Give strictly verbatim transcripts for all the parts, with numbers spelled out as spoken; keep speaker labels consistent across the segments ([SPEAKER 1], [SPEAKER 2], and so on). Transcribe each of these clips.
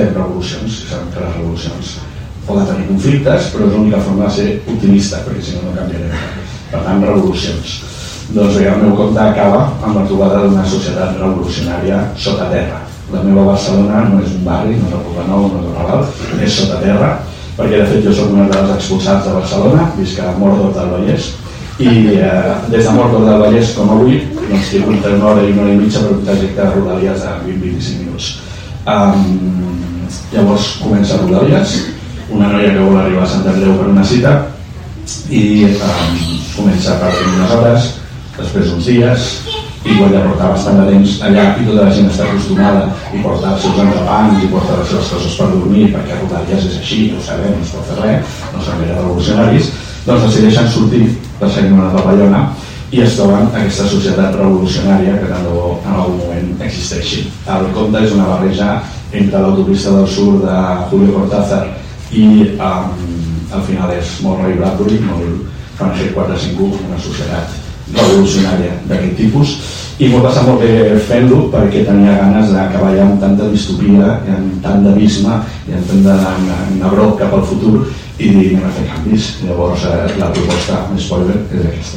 [SPEAKER 1] fem revolucions, i sabem que les revolucions poden tenir conflictes, però és l'única forma de ser optimista, perquè si no no canviarem. Per tant, revolucions. Doncs bé, el meu conte acaba amb la trobada d'una societat revolucionària sota terra. La meva Barcelona no és un barri, no és el Poblenou, no és el Raval, és sota terra, perquè de fet jo soc un dels expulsats de Barcelona, visc a Mordor del Vallès, i eh, des de Mordor del Vallès com avui, doncs tinc entre una hora i una hora i mitja per un trajecte de Rodalies de vint a vint-i-cinc minuts. Um, llavors comença Rodalies, una noia que vol arribar a Sant Andreu per una cita, i um, comença per unes hores, després uns dies, i quan ja porta bastant de temps allà i tota la gent està acostumada i porta els seus entrepans i porta les seves coses per dormir, perquè Rodalies és així, no ho sabem, no es pot fer res, no són gaire revolucionaris, doncs decideixen sortir per seguir una papallona i es troben aquesta societat revolucionària que tant de bo en algun moment existeixi. El conte és una barreja entre l'autopista del sud de Julio Cortázar i um, al final és molt Ray Bradbury, molt Fahrenheit quatre cinc u, una societat revolucionària d'aquest tipus, i m'ho passa molt bé fent-lo perquè tenia ganes d'acabar ja amb tanta distopia i amb tant d'abisme i amb tant de nebrot cap al futur i dir anem a fer canvis. Llavors eh, la proposta, un spoiler, és aquesta.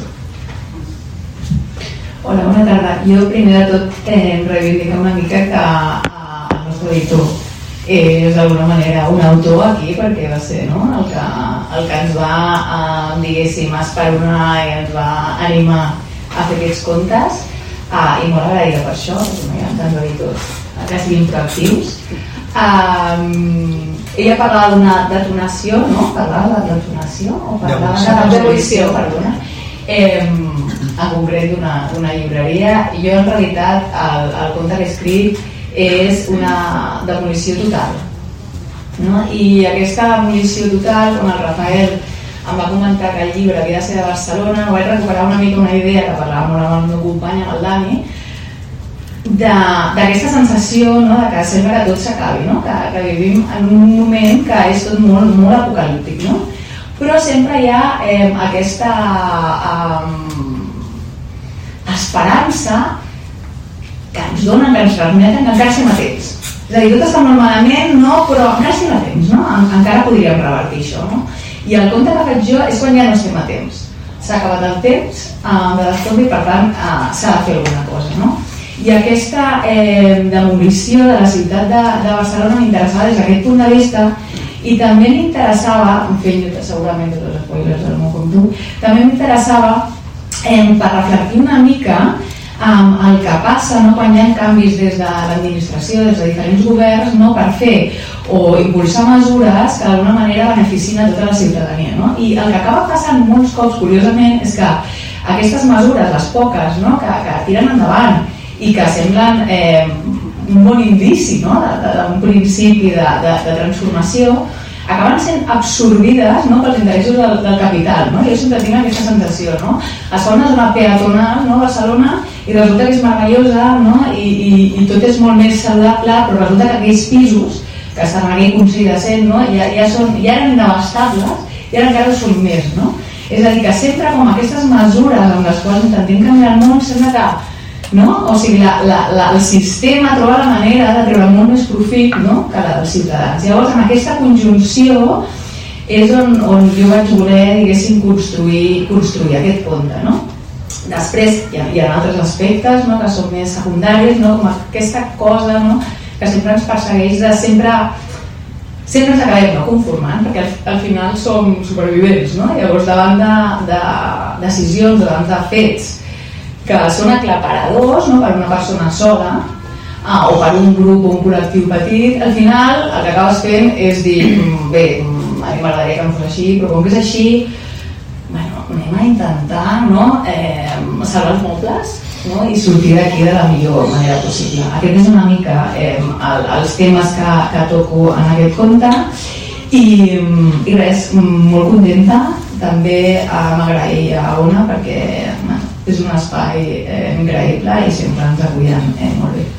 [SPEAKER 2] Hola, bona tarda. Jo primer de tot eh, reivindico una mica que eh, el nostre editor és d'alguna manera un autor aquí perquè va ser no? el, que, el que ens va eh, diguéssim esperonar i ens va animar a fer aquests contes eh, i molt agraïda per això, perquè no hi ha tants editors que siguin proactius. eh, ella parlava d'una detonació, no? Parlava de detonació o parlava de demolició, perdona, eh, en concret d'una llibreria. Jo en realitat el, el conte que he escrit és una demolició total, no? I aquesta demolició total, quan el Rafael em va comentar que el llibre havia de ser de Barcelona, vaig recuperar una mica una idea que parlava molt amb el meu company, amb el Dani, d'aquesta sensació, no? De que sembla que tot s'acabi, no? que, que vivim en un moment que és tot molt, molt apocalíptic, no? Però sempre hi ha eh, aquesta eh, esperança que ens donen, que ens transmeten, que encara estem a temps. És a dir, tot està molt malament, no? Però encara estem a temps, no? En, encara podríem revertir això, no? I el conte que faig jo és quan ja no estem a temps. S'ha acabat el temps eh, de l'escola i per tant eh, s'ha de fer alguna cosa, no? I aquesta eh, demolició de la ciutat de, de Barcelona m'interessava des d'aquest punt de vista i també m'interessava, en fi, jo segurament tots els spoilers del meu com tu, també m'interessava eh, per reflectir una mica Um, el que passa no, quan hi ha canvis des de l'administració, des de diferents governs, no, per fer o impulsar mesures que d'alguna manera beneficien a tota la ciutadania, no? I el que acaba passant molts cops, curiosament, és que aquestes mesures, les poques, no, que, que tiren endavant i que semblen eh, un bon indici, no, d'un principi de, de, de transformació, acaben sent absorbides, no, pels interessos del, del capital, no? Jo sempre tinc aquesta sensació, no? Es fa una zona peatonal, no, a Barcelona, i resulta que és meravellosa, no? I, i, i tot és molt més saludable, però resulta que aquells pisos que estan aquí considerant, no? ja, ja, són, ja eren devastables i ara encara ho són més, no? És a dir, que sempre com aquestes mesures amb les quals intentem canviar el món sembla que, no? O sigui, la, la, la, el sistema troba la manera de treure molt més profit, no? Que la dels ciutadans. Llavors, en aquesta conjunció és on, on jo vaig voler, diguéssim, construir, construir aquest conte, no? Després hi ha, hi ha altres aspectes, no? Que són més secundaris, no? Com aquesta cosa, no? Que sempre ens persegueix de sempre sempre ens acabem no conformant, perquè al, al final som supervivents, no? Llavors davant de, de decisions, davant de fets que són aclaparadors, no? Per una persona sola ah, o per un grup o un col·lectiu petit, al final el que acabes fent és dir, bé, a mi m'agradaria que no fos així, però com que és així, bueno, anem a intentar, no? eh, salvar els mobles, no? I sortir d'aquí de la millor manera possible. Aquest és una mica eh, el, els temes que, que toco en aquest conte i, i res, molt contenta. També eh, m'agrair a Ona perquè bueno, és un espai eh, increïble i sempre ens acullen eh, molt bé.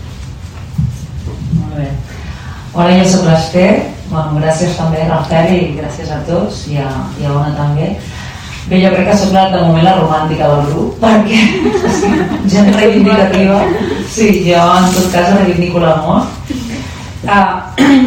[SPEAKER 3] Molt bé. Hola, jo soc l'Ester. Bueno, gràcies també, Rafael, i gràcies a tots i a, i a Ona també. Bé, jo crec que soc de moment la romàntica del grup, perquè gent reivindicativa. Sí, jo en tot cas reivindico l'amor. Ah,